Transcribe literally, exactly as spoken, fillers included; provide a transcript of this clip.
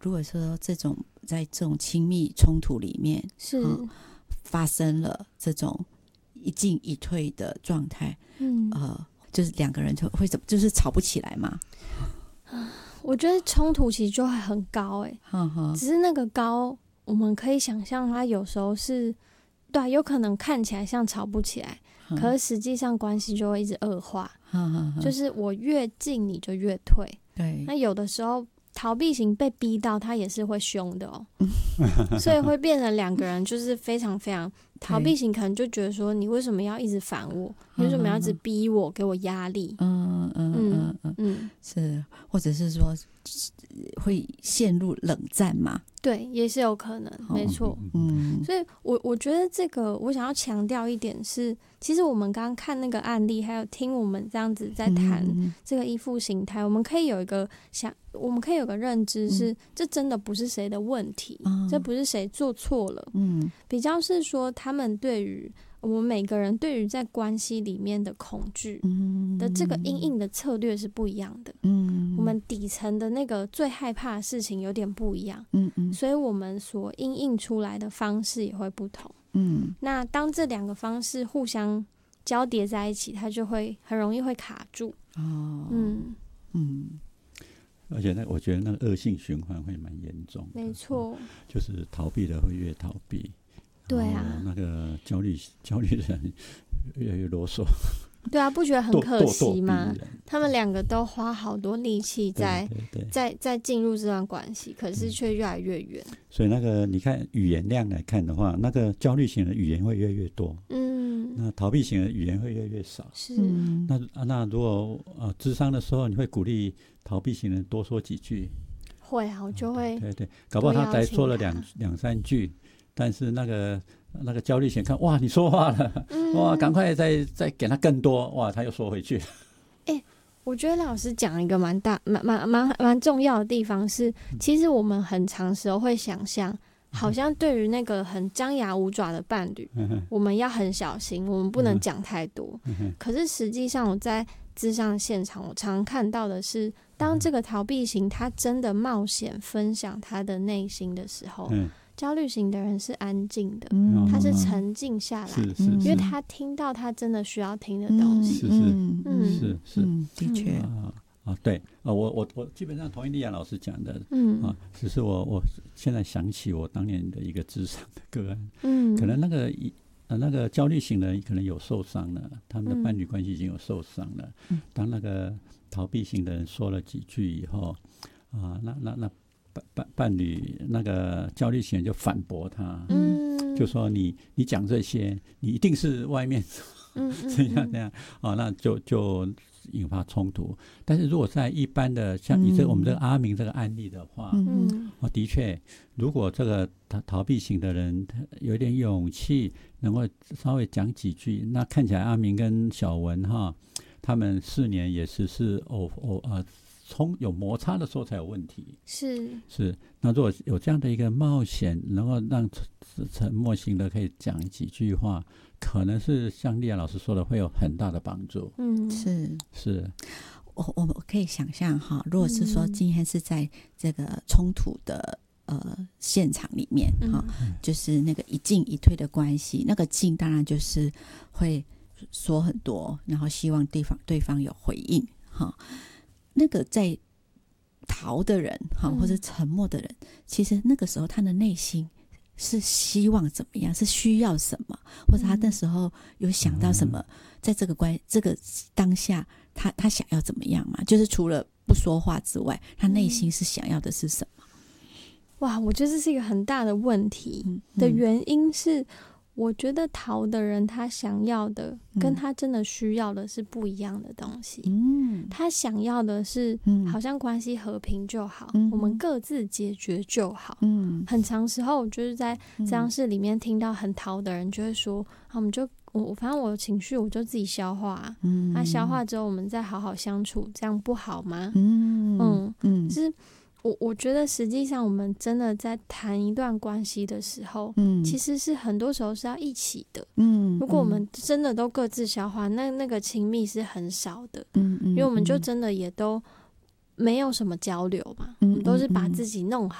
如果说这种在这种亲密冲突里面是、 嗯、发生了这种一进一退的状态，嗯，呃，就是两个人就会怎么，就是吵不起来嘛。 我觉得冲突其实就会很高、欸， 呵呵， 只是那个高，我们可以想象它有时候是，对、啊，有可能看起来像吵不起来，可是实际上关系就会一直恶化， 呵呵呵， 就是我越进你就越退。 对， 那有的时候逃避型被逼到，他也是会凶的哦，所以会变成两个人就是非常非常逃避型，可能就觉得说你为什么要一直烦我，你为什么要一直逼我，给我压力？ 嗯嗯嗯嗯嗯，是，或者是说会陷入冷战嘛？ 对，也是有可能，没错。嗯，所以我我觉得这个我想要强调一点是，其实我们刚刚看那个案例，还有听我们这样子在谈这个依附形态，我们可以有一个想，我们可以有个认知是，这真的不是谁的问题，这不是谁做错了，嗯，比较是说他们对于我们每个人对于在关系里面的恐惧的这个因应的策略是不一样的，嗯，我们底层的那个最害怕的事情有点不一样，嗯嗯，所以我们所因应出来的方式也会不同，嗯，那当这两个方式互相交叠在一起，它就会很容易会卡住，哦，嗯嗯，而且那我觉得那个恶性循环会蛮严重的， 没错， 就是逃避的会越逃避。 对啊， 那个焦虑焦虑的人越来越啰嗦。 对啊，不觉得很可惜吗？他们两个都花好多力气在对对对在在进入这段关系，可是却越来越远。 所以那个你看语言量来看的话，那个焦虑型的语言会越来越多，嗯，那逃避型的语言会越来越少。 是， 那那如果呃諮商的时候，你会鼓励逃避型人多说几句？ 会啊，我就会、 嗯、对对，搞不好他才说了两两三句。但是那个那个焦虑型看，哇，你说话了，嗯、哇，赶快再再给他更多，哇，他又说回去。 哎、欸，我觉得老师讲一个蛮大、蛮蛮蛮蛮重要的地方是，其实我们很常时候会想象，好像对于那个很张牙舞爪的伴侣，嗯、我们要很小心，我们不能讲太多。嗯、可是实际上，我在諮商现场，我常常看到的是，当这个逃避型他真的冒险分享他的内心的时候。嗯，焦虑型的人是安静的，嗯、他是沉静下来，是是是，因为他听到他真的需要听的东西， 是是嗯是是， 嗯，的确啊啊对啊，我我我基本上同意丽雅老师讲的，嗯啊，只是我我现在想起我当年的一个諮商的个案，嗯，可能那个呃那个焦虑型的人可能有受伤了，他们的伴侣关系已经有受伤了，嗯、当那个逃避型的人说了几句以后，啊，那那那。伴伴侣那个焦虑型就反驳他，嗯，就说你你讲这些，你一定是外面嗯这样这样啊，那就就引发冲突。但是如果在一般的像你这个、嗯、我们这个阿明这个案例的话，嗯，哦，的确，如果这个逃逃避型的人有点勇气，能够稍微讲几句，那看起来阿明跟小文哈，他们四年也是是偶偶呃。从有摩擦的时候才有问题， 是是。那如果有这样的一个冒险，能够让沉默型的可以讲几句话，可能是像丽雅老师说的，会有很大的帮助。 嗯，是是。 我我可以想象哈，如果是说今天是在这个冲突的呃现场里面哈、嗯，就是那个一进一退的关系，那个进当然就是会说很多，然后希望对方对方有回应哈。那个在逃的人哈，或者沉默的人、嗯，其实那个时候他的内心是希望怎么样，是需要什么，或者他那时候有想到什么，嗯、在这个关这个当下，他他想要怎么样嘛？就是除了不说话之外，他内心是想要的是什么？ 哇，我觉得这是一个很大的问题的原因是。我觉得逃的人他想要的跟他真的需要的是不一样的东西、嗯、他想要的是好像关系和平就好、嗯、我们各自解决就好、嗯、很长时候就是在咨商室里面听到很逃的人就会说、啊、我们就我反正我有情绪我就自己消化、啊嗯、那消化之后我们再好好相处，这样不好吗？嗯嗯嗯，就是我我觉得实际上我们真的在谈一段关系的时候、嗯、其实是很多时候是要一起的、嗯、如果我们真的都各自消化，那那个亲密是很少的、嗯、因为我们就真的也都没有什么交流嘛、嗯、我们都是把自己弄好